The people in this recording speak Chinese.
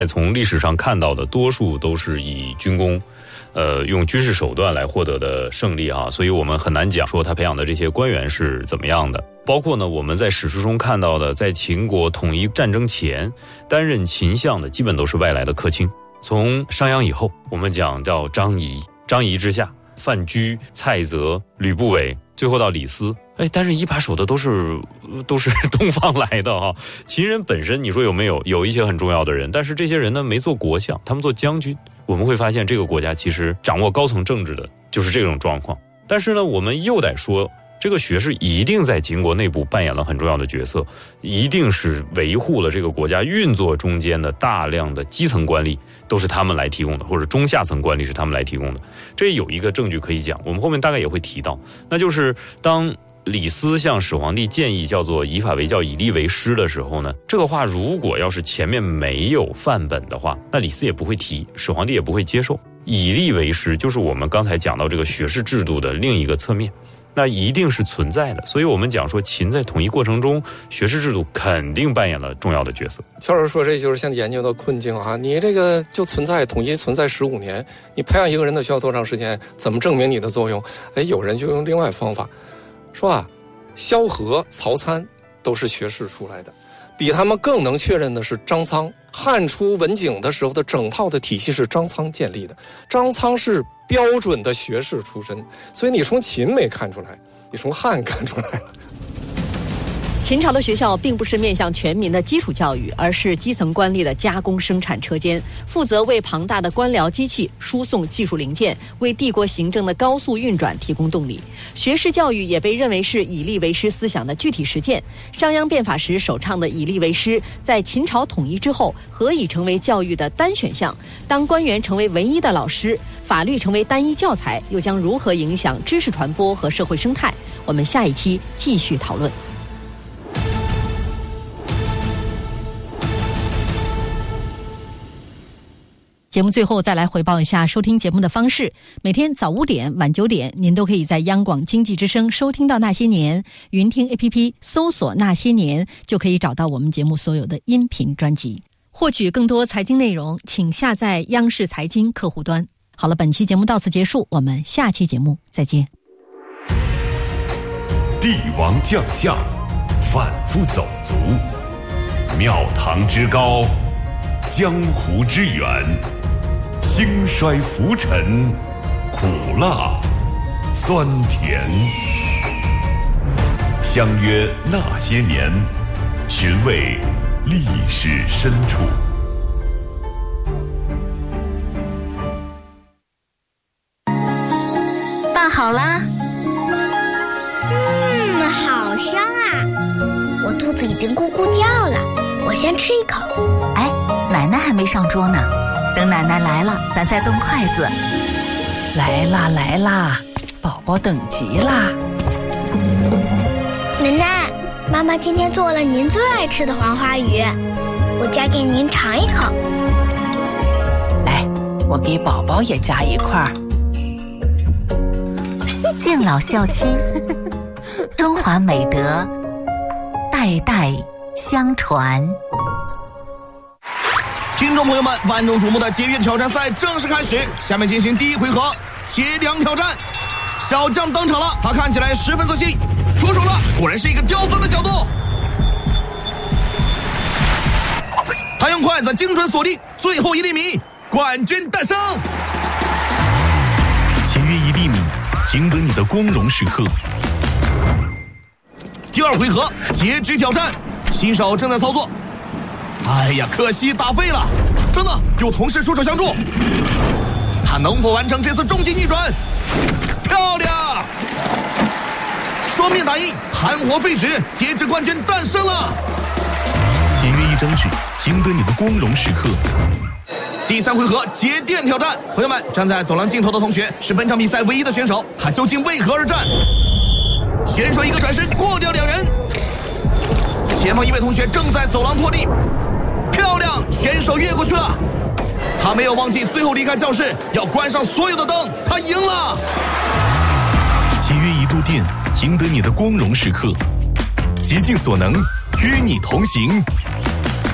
从历史上看到的多数都是以军功用军事手段来获得的胜利啊，所以我们很难讲说他培养的这些官员是怎么样的。包括呢，我们在史书中看到的，在秦国统一战争前担任秦相的基本都是外来的客卿。从商鞅以后，我们讲叫张仪，张仪之下范雎、蔡泽、吕不韦，最后到李斯，担任一把手的都是东方来的哈。秦人本身你说有没有？有一些很重要的人，但是这些人呢没做国相，他们做将军。我们会发现这个国家其实掌握高层政治的就是这种状况。但是呢，我们又得说，这个学士一定在秦国内部扮演了很重要的角色，一定是维护了这个国家运作中间的大量的基层官吏都是他们来提供的，或者中下层官吏是他们来提供的。这有一个证据可以讲，我们后面大概也会提到，那就是当李斯向始皇帝建议叫做以法为教，以吏为师的时候呢，这个话如果要是前面没有范本的话，那李斯也不会提，始皇帝也不会接受。以吏为师就是我们刚才讲到这个学士制度的另一个侧面，那一定是存在的。所以我们讲说秦在统一过程中，学士制度肯定扮演了重要的角色。 乔老师说，这就是现在研究的困境啊！你这个就统一存在15年，你培养一个人的需要多长时间？怎么证明你的作用？有人就用另外方法说啊，萧何、曹参都是学士出来的，比他们更能确认的是张苍。汉初文景的时候的整套的体系是张苍建立的，张苍是标准的学士出身，所以你从秦没看出来，你从汉看出来了。 秦朝的学校并不是面向全民的基础教育，而是基层官吏的加工生产车间，负责为庞大的官僚机器输送技术零件，为帝国行政的高速运转提供动力。学士教育也被认为是以吏为师思想的具体实践。商鞅变法时首倡的以吏为师，在秦朝统一之后何以成为教育的单选项？当官员成为唯一的老师，法律成为单一教材，又将如何影响知识传播和社会生态？我们下一期继续讨论。节目最后再来回报一下收听节目的方式。每天早5点、晚9点，您都可以在央广经济之声收听到那些年。云听 APP 搜索那些年，就可以找到我们节目所有的音频专辑。获取更多财经内容，请下载央视财经客户端。好了，本期节目到此结束，我们下期节目再见。 帝王将相，贩夫走卒，庙堂之高，江湖之远，兴衰浮沉，苦辣酸甜。相约那些年，寻味历史深处。 饭好啦。 好香啊！我肚子已经咕咕叫了，我先吃一口。 哎，奶奶还没上桌呢，等奶奶来了，咱再动筷子。 来啦来啦，宝宝等急啦。 奶奶，妈妈今天做了您最爱吃的黄花鱼，我夹给您尝一口。 来，我给宝宝也夹一块。 敬老孝亲，中华美德代代相传。 听众朋友们，万众瞩目的节约挑战赛正式开始，下面进行第一回合切梁挑战。小将登场了，他看起来十分自信，出手了，果然是一个刁钻的角度。他用筷子精准锁定最后1厘米，冠军诞生。 签约1厘米，赢得你的光荣时刻。 第二回合截肢挑战，新手正在操作。哎呀，可惜打废了。等等，有同事出手相助，他能否完成这次终极逆转？漂亮！双面打印，含活废纸，截肢冠军诞生了。 签约1张纸，赢得你的光荣时刻。 第三回合节电挑战，朋友们，站在走廊尽头的同学是本场比赛唯一的选手，他究竟为何而战？选手一个转身过掉2人，前方一位同学正在走廊拖地，漂亮，选手越过去了，他没有忘记最后离开教室要关上所有的灯，他赢了。 签约1度电，赢得你的光荣时刻，竭尽所能与你同行。